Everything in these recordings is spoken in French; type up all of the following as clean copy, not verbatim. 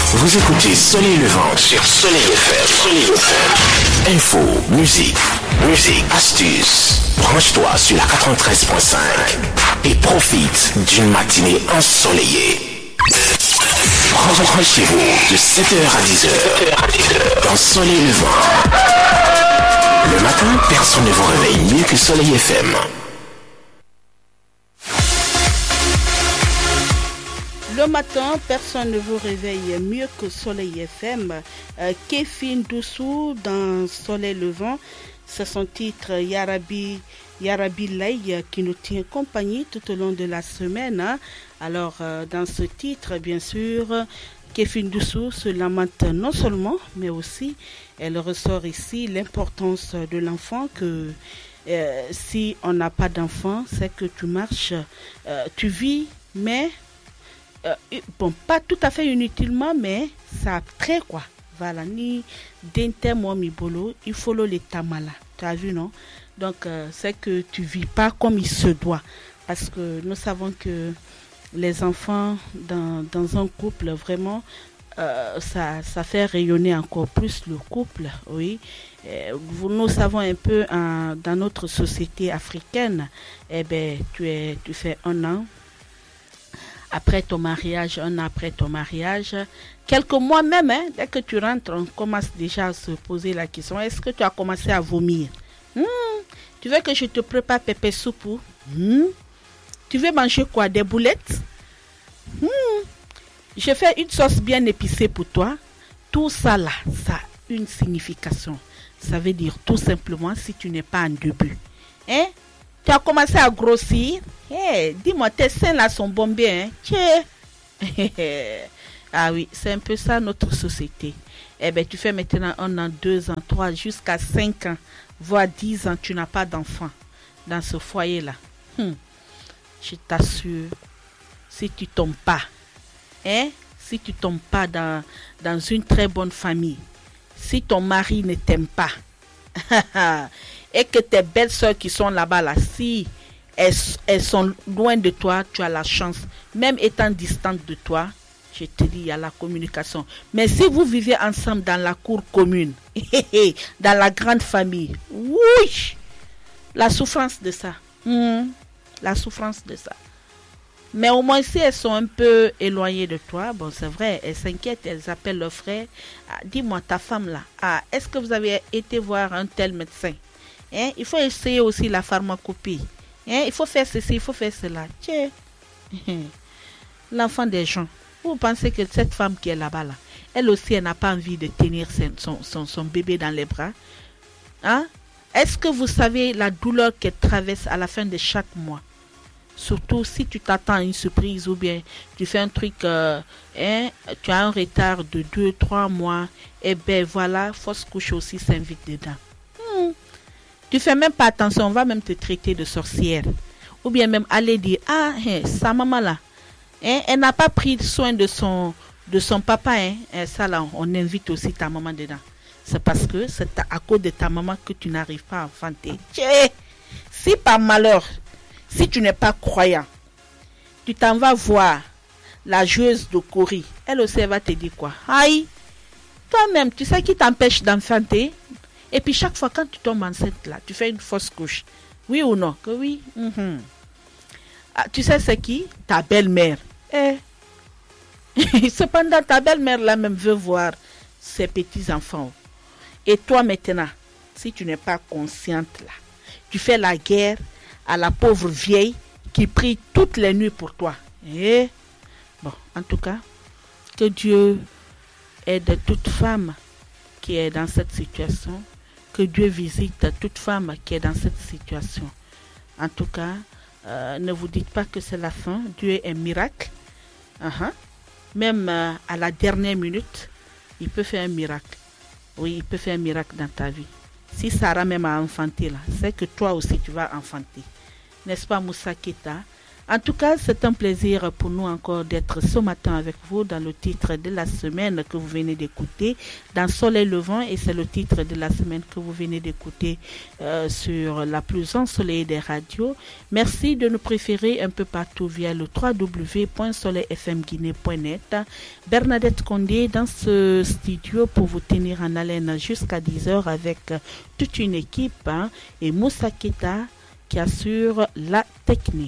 Vous écoutez Soleil Levant sur Soleil FM. Info, musique, astuces. Branche-toi sur la 93.5 et profite d'une matinée ensoleillée. Branchez-vous de 7h à 10h dans Soleil Levant. Le matin, personne ne vous réveille mieux que Soleil FM. Le matin, personne ne vous réveille mieux que Soleil FM. Kefin Doussou dans Soleil Levant, c'est son titre Yarabi Lay qui nous tient compagnie tout au long de la semaine. Alors, dans ce titre, bien sûr, Kefin Doussou se lamente non seulement, mais aussi, elle ressort ici l'importance de l'enfant que si on n'a pas d'enfant, c'est que tu marches, tu vis, mais bon, pas tout à fait inutilement, mais ça très quoi. Voilà, ni d'inte moi mi bolo, il faut le tamala. Tu as vu, non? Donc, c'est que tu vis pas comme il se doit. Parce que nous savons que les enfants dans un couple, vraiment, ça fait rayonner encore plus le couple, oui. Nous savons un peu dans notre société africaine, eh ben, tu fais un an. Après ton mariage, un an après ton mariage, quelques mois même, dès que tu rentres, on commence déjà à se poser la question, est-ce que tu as commencé à vomir? Tu veux que je te prépare pépé soupe? Tu veux manger quoi? Des boulettes? Je fais une sauce bien épicée pour toi. Tout ça là, ça a une signification. Ça veut dire tout simplement si tu n'es pas en début. Tu as commencé à grossir. Dis-moi, tes seins là sont bombés. Ah oui, c'est un peu ça notre société. Eh bien, tu fais maintenant 1 an, 2 ans, 3, jusqu'à 5 ans, voire 10 ans, tu n'as pas d'enfant dans ce foyer-là. Je t'assure, si tu tombes pas, si tu tombes pas dans une très bonne famille, si ton mari ne t'aime pas, et que tes belles soeurs qui sont là-bas, là, si elles sont loin de toi, tu as la chance, même étant distante de toi, je te dis, il y a la communication. Mais si vous vivez ensemble dans la cour commune, dans la grande famille, oui, la souffrance de ça. La souffrance de ça. Mais au moins, si elles sont un peu éloignées de toi, bon, c'est vrai, elles s'inquiètent, elles appellent leur frère. Dis-moi, ta femme là, est-ce que vous avez été voir un tel médecin? Il faut essayer aussi la pharmacopée. Il faut faire ceci, il faut faire cela. Tiens, l'enfant des gens. Vous pensez que cette femme qui est là-bas, là, elle aussi, elle n'a pas envie de tenir son bébé dans les bras? Est-ce que vous savez la douleur qu'elle traverse à la fin de chaque mois? Surtout si tu t'attends à une surprise ou bien tu fais un truc, tu as un retard de 2-3 mois, et ben voilà, fausse couche aussi s'invite dedans. Tu fais même pas attention, on va même te traiter de sorcière. Ou bien même aller dire, sa maman là, elle n'a pas pris soin de son papa, ça là, on invite aussi ta maman dedans. C'est parce que c'est à cause de ta maman que tu n'arrives pas à enfanter. Si par malheur, si tu n'es pas croyant, tu t'en vas voir la joueuse de Corée. Elle aussi elle va te dire quoi? Aïe, toi-même, tu sais qui t'empêche d'enfanter? Et puis chaque fois quand tu tombes enceinte là, tu fais une fausse couche. Oui ou non? Que oui. Tu sais c'est qui? Ta belle-mère. Cependant, ta belle-mère là même veut voir ses petits-enfants. Et toi maintenant, si tu n'es pas consciente là, tu fais la guerre à la pauvre vieille qui prie toutes les nuits pour toi. Bon, en tout cas, que Dieu aide toute femme qui est dans cette situation, que Dieu visite toute femme qui est dans cette situation. En tout cas, ne vous dites pas que c'est la fin. Dieu est un miracle. Même à la dernière minute, il peut faire un miracle. Oui, il peut faire un miracle dans ta vie. Si Sarah même a enfanté là, c'est que toi aussi tu vas enfanter. N'est-ce pas Moussa Keta? En tout cas, c'est un plaisir pour nous encore d'être ce matin avec vous dans le titre de la semaine que vous venez d'écouter dans Soleil Levant, et c'est le titre de la semaine que vous venez d'écouter sur la plus ensoleillée des radios. Merci de nous préférer un peu partout via le www.soleilfmguinée.net. Bernadette Condé dans ce studio pour vous tenir en haleine jusqu'à 10h avec toute une équipe, et Moussa Keta qui assure la technique.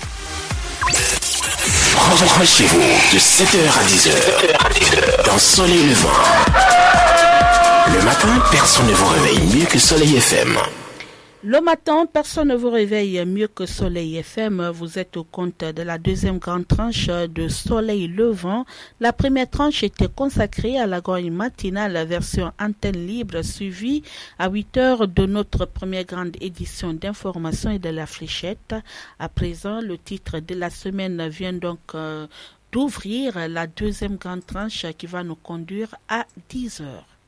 Branchez-vous de 7h à 10h dans Soleil Levant. Le matin, personne ne vous réveille mieux que Soleil FM. Le matin, personne ne vous réveille mieux que Soleil FM. Vous êtes au compte de la deuxième grande tranche de Soleil Levant. La première tranche était consacrée à la grogne matinale version antenne libre, suivie à 8h de notre première grande édition d'information et de la fléchette. À présent, le titre de la semaine vient donc d'ouvrir la deuxième grande tranche qui va nous conduire à 10h.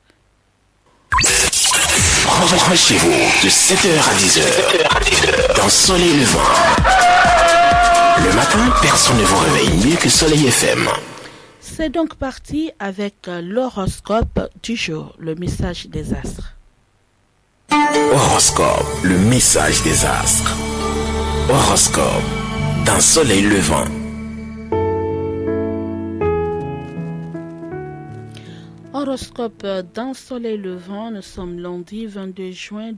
Branchez-vous de 7h à 10h dans Soleil Levant. Le matin, personne ne vous réveille mieux que Soleil FM. C'est donc parti avec l'horoscope du jour, le message des astres. Horoscope, le message des astres. Horoscope dans Soleil Levant. Horoscope dans Soleil Levant, nous sommes lundi 22 juin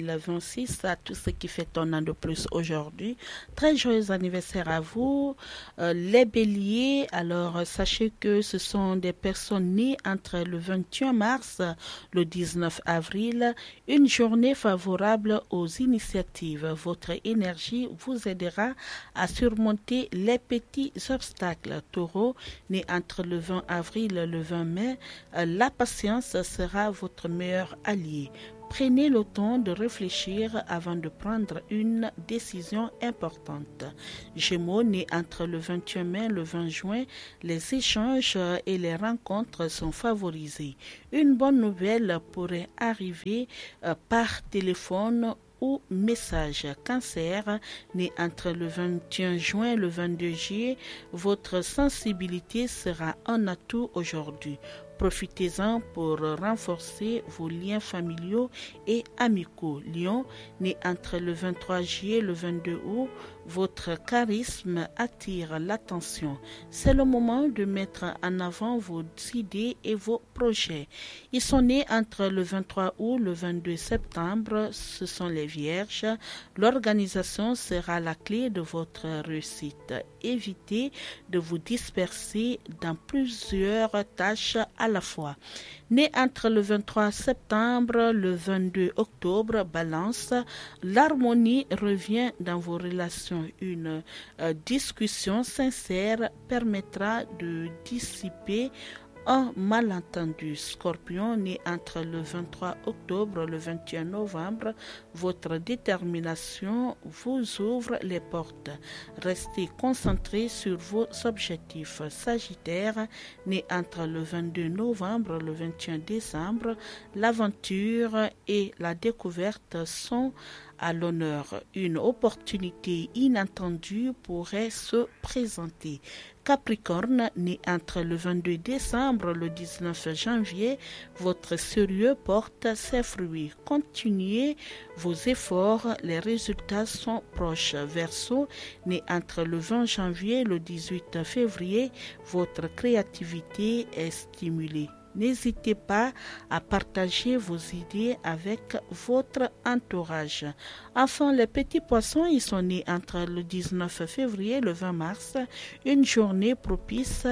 2026, à tous ceux qui fêtent un an de plus aujourd'hui. Très joyeux anniversaire à vous, les béliers. Alors sachez que ce sont des personnes nées entre le 21 mars, le 19 avril, une journée favorable aux initiatives. Votre énergie vous aidera à surmonter les petits obstacles. Taureau, né entre le 20 avril et le 20 mai, la patience sera votre meilleur allié. Prenez le temps de réfléchir avant de prendre une décision importante. Gémeaux, né entre le 21 mai et le 20 juin, les échanges et les rencontres sont favorisés. Une bonne nouvelle pourrait arriver par téléphone ou message. Cancer, né entre le 21 juin et le 22 juillet, votre sensibilité sera un atout aujourd'hui. Profitez-en pour renforcer vos liens familiaux et amicaux. Lion, né entre le 23 juillet et le 22 août, votre charisme attire l'attention. C'est le moment de mettre en avant vos idées et vos projets. Ils sont nés entre le 23 août et le 22 septembre. Ce sont les Vierges. L'organisation sera la clé de votre réussite. Évitez de vous disperser dans plusieurs tâches à la fois. Né entre le 23 septembre et le 22 octobre, Balance, l'harmonie revient dans vos relations. Une discussion sincère permettra de dissiper un malentendu. Scorpion, né entre le 23 octobre et le 21 novembre, votre détermination vous ouvre les portes. Restez concentré sur vos objectifs. Sagittaire, né entre le 22 novembre et le 21 décembre, l'aventure et la découverte sont à l'honneur. Une opportunité inattendue pourrait se présenter. Capricorne, né entre le 22 décembre et le 19 janvier, votre sérieux porte ses fruits. Continuez vos efforts, les résultats sont proches. Verseau, né entre le 20 janvier et le 18 février, votre créativité est stimulée. N'hésitez pas à partager vos idées avec votre entourage. Enfin, les petits poissons, ils sont nés entre le 19 février et le 20 mars, une journée propice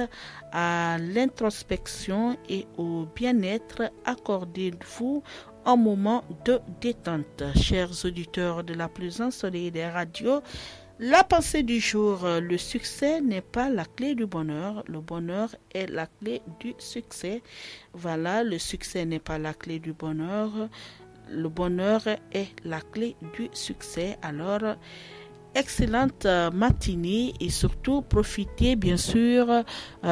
à l'introspection et au bien-être. Accordez-vous un moment de détente. Chers auditeurs de la plus ensoleillée des radios, la pensée du jour, le succès n'est pas la clé du bonheur, le bonheur est la clé du succès. Voilà, le succès n'est pas la clé du bonheur, le bonheur est la clé du succès. Alors, excellente matinée et surtout profitez bien sûr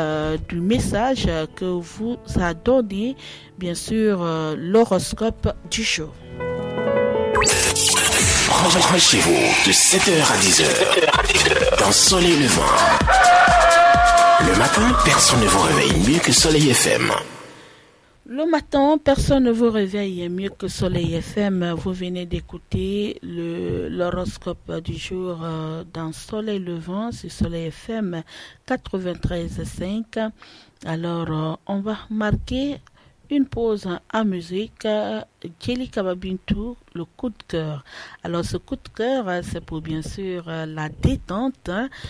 du message que vous a donné bien sûr l'horoscope du jour. Branchez-vous de 7h à 10h dans Soleil Levant. Le matin, personne ne vous réveille mieux que Soleil FM. Le matin, personne ne vous réveille mieux que Soleil FM. Vous venez d'écouter l'horoscope du jour dans Soleil Levant sur Soleil FM 93.5. Alors, on va marquer une pause en musique. Djely Kababintou, le coup de cœur. Alors, ce coup de cœur, c'est pour bien sûr la détente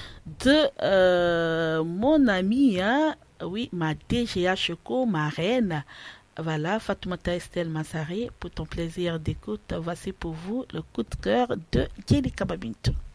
de mon amie, oui, ma DGA Choco, ma reine. Voilà, Fatoumata Estelle Massari, pour ton plaisir d'écoute, voici pour vous le coup de cœur de Djely Kababintou.